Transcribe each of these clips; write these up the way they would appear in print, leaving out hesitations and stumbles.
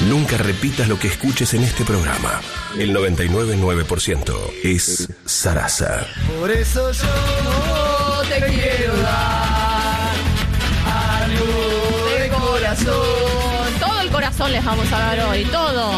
Nunca repitas lo que escuches en este programa. El 99.9% es Sarasa. Por eso yo te quiero dar algo de corazón. Todo el corazón les vamos a dar hoy, todo.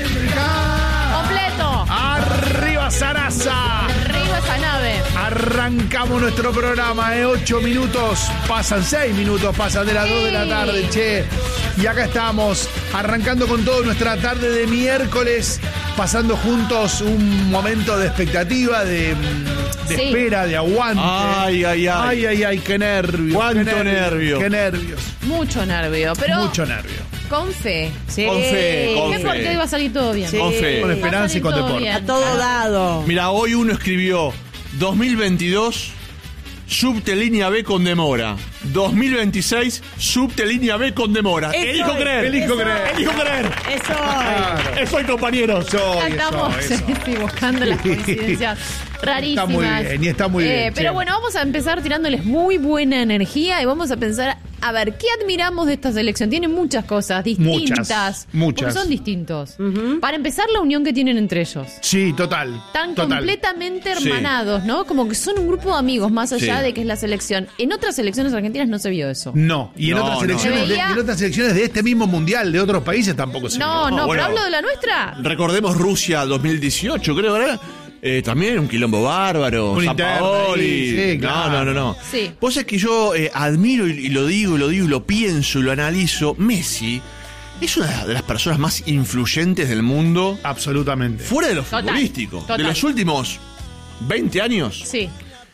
Completo. ¡Arriba, Sarasa! Arriba esa nave. Arrancamos nuestro programa, 8 minutos, pasan 6 minutos, pasan de las 2 de la tarde, che. Y acá estamos, arrancando con todo nuestra tarde de miércoles, pasando juntos un momento de expectativa, de espera, de aguante. Ay, qué nervios. Cuánto nervio. Qué nervios. Mucho nervio, pero Mucho nervio. con fe. Sí. Con fe, con ¿Qué fe. porque hoy va a salir todo bien? Sí. Con fe. Con esperanza y con deporte. Bien. A todo dado. Mira, hoy uno escribió 2022, subte línea B con demora. 2026, subte línea B con demora. Eso Elijo es, creer. eso Elijo creer. Eso. Eso hoy, compañeros. Ya estamos buscando las coincidencias rarísimas. Está muy bien, y está muy bien. Pero che. bueno, vamos a empezar tirándoles muy buena energía y vamos a pensar, a ver, ¿qué admiramos de esta selección? Tiene muchas cosas distintas. Muchas. Porque son distintos. Para empezar, la unión que tienen entre ellos. Sí, total. Están total. completamente hermanados, ¿no? Como que son un grupo de amigos, más allá Sí. de que es la selección. En otras selecciones argentinas no se vio eso. No, y en No, otras no. selecciones, Se veía- en otras selecciones de este mismo mundial, de otros países tampoco se No, vio. no, bueno. pero hablo de la nuestra. Recordemos Rusia 2018, creo, ¿verdad? También un quilombo bárbaro, Un Sampaoli. interno, sí, claro. No. Sí. Vos es que yo admiro y lo digo, y lo pienso y lo analizo. Messi es una de las personas más influyentes del mundo, Absolutamente. fuera de lo Total, futbolístico. total. De los últimos 20 años, Sí.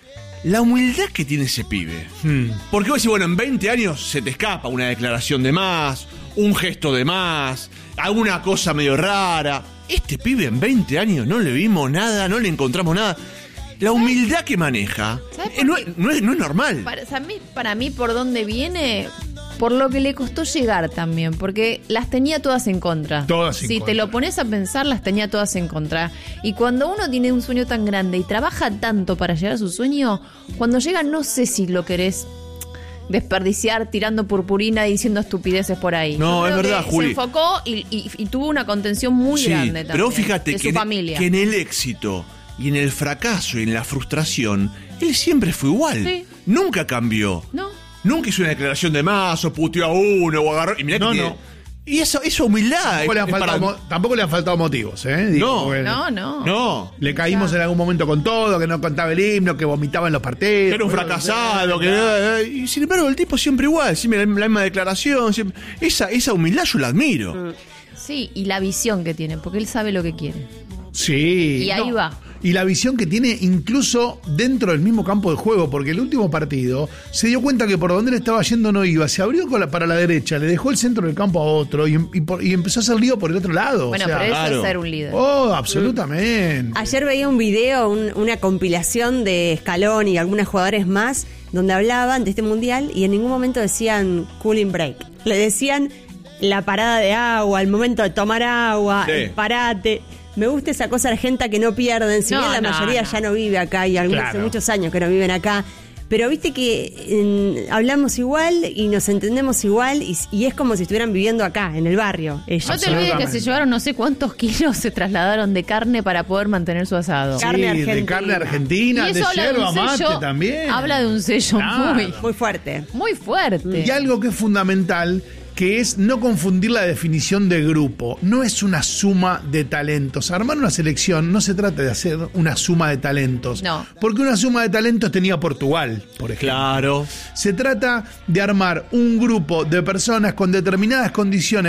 la humildad que tiene ese pibe. Porque vos decís, bueno, en 20 años se te escapa una declaración de más, un gesto de más, alguna cosa medio rara. Este pibe en 20 años no le vimos nada, no le encontramos nada. La humildad que maneja ¿Sabes por no qué? es normal. Para mí, ¿por dónde viene? Por lo que le costó llegar también, porque las tenía todas en contra. Todas en Si contra. te lo pones a pensar, las tenía todas en contra. Y cuando uno tiene un sueño tan grande y trabaja tanto para llegar a su sueño, cuando llega no sé si lo querés desperdiciar tirando purpurina y diciendo estupideces por ahí. No, Yo es creo verdad, que Juli. se enfocó y tuvo una contención muy Sí, grande también. pero fíjate de que, su familia. que en el éxito y en el fracaso y en la frustración, él siempre fue igual. Sí. Nunca cambió. No. Nunca hizo una declaración de más, o puteó a uno, o agarró. Y mirá No, que no. tiene- Y esa humildad. Tampoco le han faltado motivos, ¿eh? Digo, No. porque No. No. Le caímos en algún momento con todo, que no contaba el himno, que vomitaba en los partidos. Que era un fracasado, y sin embargo el tipo siempre igual, siempre la misma declaración, siempre, esa humildad yo la admiro. Sí, y la visión que tiene, porque él sabe lo que quiere. Sí. Y ahí va. Y la visión que tiene incluso dentro del mismo campo de juego, porque el último partido se dio cuenta que por donde él estaba yendo no iba, se abrió para la derecha, le dejó el centro del campo a otro y empezó a hacer lío por el otro lado. Bueno, o sea, pero eso claro. es ser un líder. Oh, absolutamente. Ayer veía un video, una compilación de Scaloni y algunos jugadores más, donde hablaban de este mundial y en ningún momento decían cooling break. Le decían la parada de agua, el momento de tomar agua, Sí. el parate. Me gusta esa cosa argenta que no pierden, si No, bien la no, mayoría no. ya no vive acá y algunos hace Claro. muchos años que no viven acá. Pero viste que hablamos igual y nos entendemos igual y es como si estuvieran viviendo acá, en el barrio. Ellos. No te olvides que Absolutamente. se llevaron no sé cuántos kilos, se trasladaron de carne para poder mantener su asado. Sí, carne de argentina. carne argentina, Y de eso habla de yerba un mate sello, también. habla de un sello Claro. Muy fuerte. muy fuerte. Y algo que es fundamental, que es no confundir la definición de grupo. No es una suma de talentos. Armar una selección no se trata de hacer una suma de talentos. No. Porque una suma de talentos tenía Portugal, por ejemplo. Claro. Se trata de armar un grupo de personas con determinadas condiciones